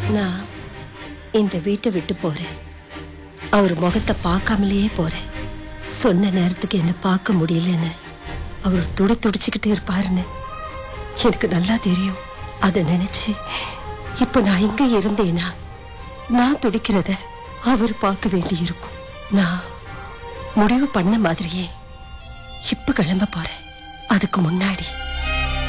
நான் இந்த வீட்டை விட்டு போறேன். அவர் முகத்தை பார்க்காமலேயே போறேன். சொன்ன நேரத்துக்கு என்ன பார்க்க முடியலன்னு அவர் துடிச்சுக்கிட்டே இருப்பாருன்னு எனக்கு நல்லா தெரியும். அதை நினைச்சு இப்ப நான் இங்க இருந்தேனா நான் துடிக்கிறத அவர் பார்க்க வேண்டி இருக்கும். நான் முடிவு பண்ண மாதிரியே இப்ப கிளம்ப போறேன். அதுக்கு முன்னாடி